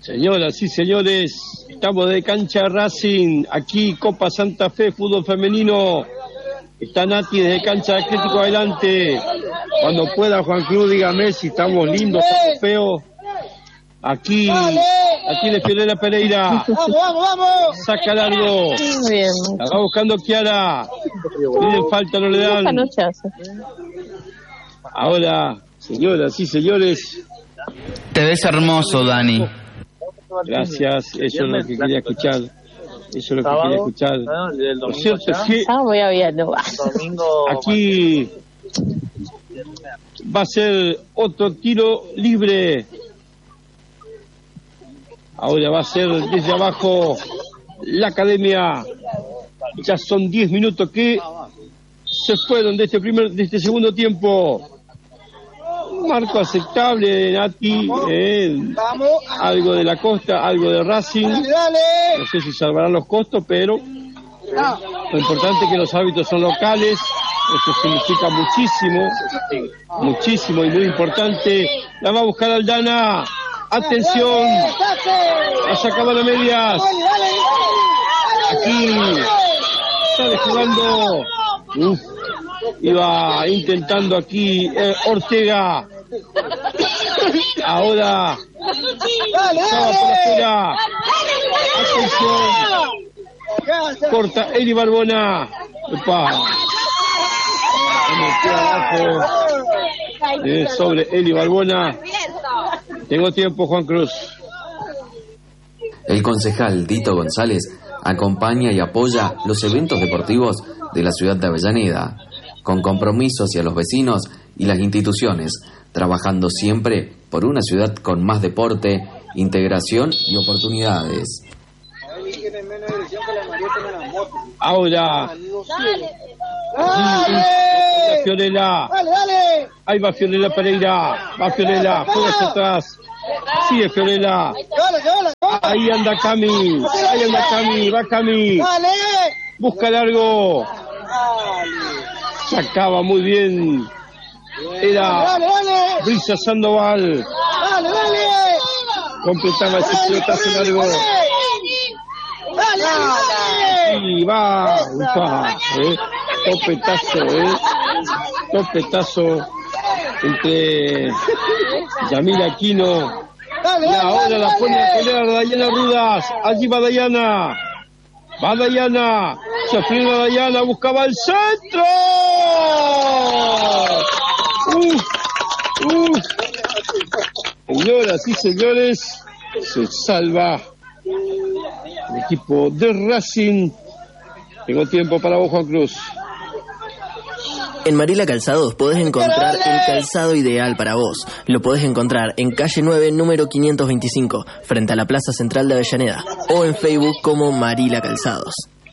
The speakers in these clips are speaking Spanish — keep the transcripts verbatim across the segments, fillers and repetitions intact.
Señoras y señores, estamos de cancha Racing, aquí Copa Santa Fe, fútbol femenino. Está Nati desde cancha de Atlético adelante. Cuando pueda Juan Cruz, dígame si estamos lindos, estamos feos. Aquí la tiene Fiorella Pereira. Vamos, vamos, vamos. Saca largo. Muy bien. La va buscando Kiara. Tienen falta, no le dan. Ahora, señoras y señores. Te ves hermoso, Dani. Gracias, eso es lo que quería escuchar. Eso es lo que quería escuchar. Lo cierto es que aquí va a ser otro tiro libre. Ahora va a ser desde abajo la academia. Ya son diez minutos que se fueron de este primer, de este segundo tiempo. Marco aceptable, Nati, eh, algo de la Costa, algo de Racing. No sé si salvarán los costos, pero lo importante es que los árbitros son locales. Eso significa muchísimo, muchísimo y muy importante. La va a buscar Aldana. Atención, la sacaban a medias. Aquí sale jugando. Uf. Iba intentando aquí eh, Ortega. Ahora estaba por afuera. Atención. Corta Eli Barbona. Opa. Eh, sobre Eli Barbona. Tengo tiempo, Juan Cruz. El concejal Dito González acompaña y apoya los eventos deportivos de la ciudad de Avellaneda, con compromiso hacia los vecinos y las instituciones, trabajando siempre por una ciudad con más deporte, integración y oportunidades. Ahora, ¡Dale! Fiorella. ¡Dale, dale! Ahí va Fiorella Pereira. Va Fiorella, juega hacia atrás. Sigue Fiorella. Ahí anda Cami. Ahí anda Cami. Va Cami. ¡Dale! Busca largo. Sacaba muy bien. Era Brisa Sandoval. ¡Dale, dale! Completaba ese pelotazo largo. ¡Dale, dale! Y va. Ufa, eh. Topetazo, eh. Topetazo entre Yamila Aquino. Y ahora la pone a pelear Dayana Rudas. Allí va Dayana. Va Dayana. Se frena Dayana. Buscaba el centro. Uf, uf. Señoras y señores, se salva el equipo de Racing. Tengo tiempo para vos, Juan Cruz. En Marila Calzados podés encontrar el calzado ideal para vos. Lo podés encontrar en calle nueve, número quinientos veinticinco, frente a la Plaza Central de Avellaneda, o en Facebook como Marila Calzados.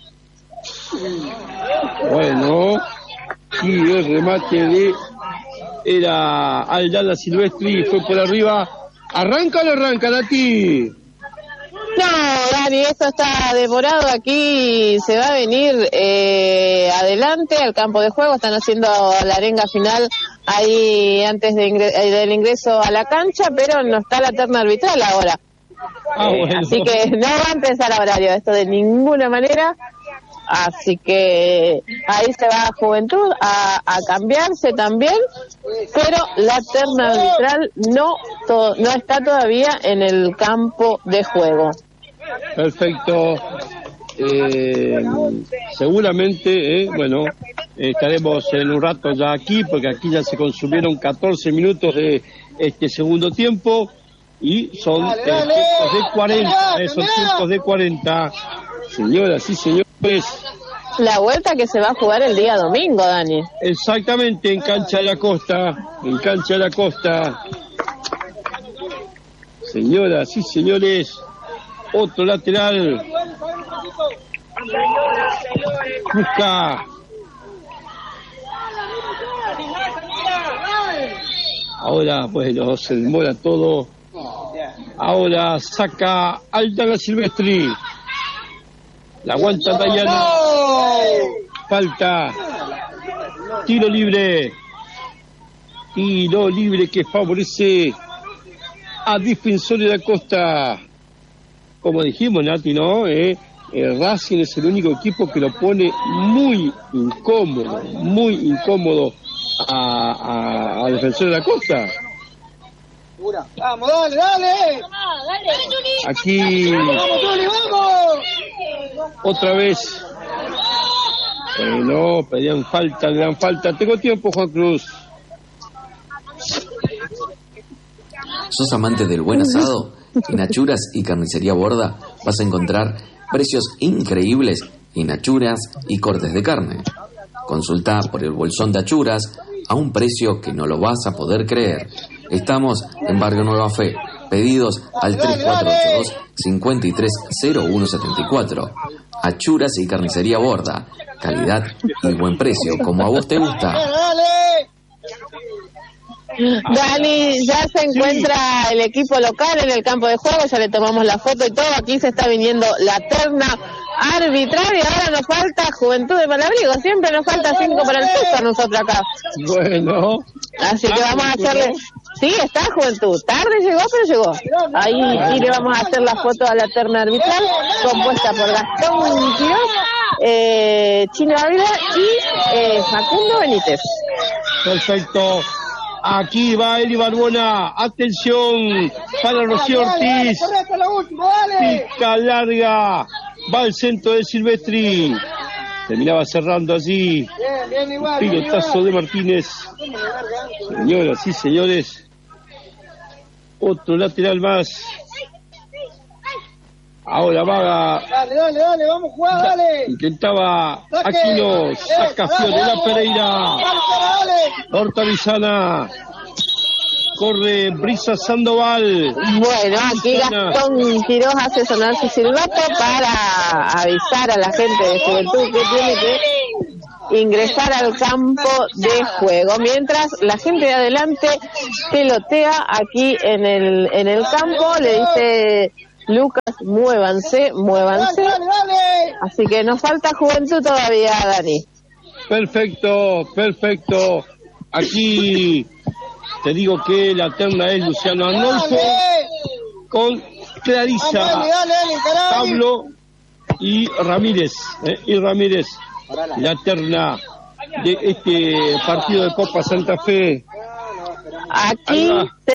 Bueno, y el remate de era Aldana Silvestri, fue por arriba. ¿Arranca o no arranca, Nati? No, Dani, esto está demorado aquí, se va a venir eh, adelante al campo de juego, están haciendo la arenga final ahí antes de ingre- del ingreso a la cancha, pero no está la terna arbitral ahora. Ah, eh, bueno. Así que no va a empezar a horario esto de ninguna manera, así que ahí se va a Juventud a, a cambiarse también, pero la terna arbitral no, to- no está todavía en el campo de juego. Perfecto. Eh, seguramente, eh, bueno, eh, estaremos en un rato ya aquí, porque aquí ya se consumieron catorce minutos de este segundo tiempo y son eh, tiempos de cuarenta, eh, son tiempos de cuarenta. Señoras y señores. La vuelta que se va a jugar el día domingo, Dani. Exactamente, en Cancha de la Costa, en Cancha de la Costa. Señoras y señores, otro lateral. Busca. Ahora, bueno, se demora todo. Ahora saca Aldana Silvestri. La aguanta Dayana. Falta. Tiro libre. Tiro libre que favorece a Defensores de la Costa. como dijimos, Nati, ¿no? Eh, eh, Racing es el único equipo que lo pone muy incómodo, muy incómodo a, a, a Defensor de la Costa. Vamos, dale, dale. Aquí Vamos, Juli, vamos. otra vez. Eh, no, pedían falta, gran falta. Tengo tiempo, Juan Cruz. ¿Sos amante del buen asado? En Achuras y Carnicería Borda vas a encontrar precios increíbles en achuras y cortes de carne. Consulta por el bolsón de achuras a un precio que no lo vas a poder creer. Estamos en Barrio Nueva Fe. Pedidos al tres cuatro ocho dos, cinco tres cero uno siete cuatro. Achuras y Carnicería Borda. Calidad y buen precio, como a vos te gusta. Dani, ya se encuentra el equipo local en el campo de juego, ya le tomamos la foto y todo. Aquí se está viniendo la terna arbitral y ahora nos falta Juventud de Malabrigo. Siempre nos falta cinco para el sexto a nosotros acá. Bueno. Así que vamos a hacerle... Sí, está Juventud. Tarde llegó, pero llegó. Ahí y le vamos a hacer la foto a la terna arbitral, compuesta por Gastón Quiroz, eh, Chino Ávila y eh, Facundo Benítez. Perfecto. Aquí va Eli Barbona. Atención para Rocío Ortiz. Pica larga. Va al centro de Silvestri. Terminaba cerrando allí. Pilotazo de Martínez. Señoras y señores. Otro lateral más. Ahora va. Dale, dale, dale, vamos a jugar, dale. Intentaba Aquino. Saca Fiorella Pereira. Hortalizana. Corre Brisa Sandoval. Bueno, aquí Gastón Quiroz hace sonar su silbato para avisar a la gente de Juventud que tiene que ingresar al campo de juego. Mientras la gente de adelante pelotea aquí en el, en el campo, le dice Lucas, muévanse, muévanse. Así que nos falta Juventud todavía, Dani. Perfecto, perfecto. Aquí te digo que la terna es Luciano Arnolfo con Clarisa, Pablo y Ramírez. Eh, y Ramírez, la terna de este partido de Copa Santa Fe. Aquí se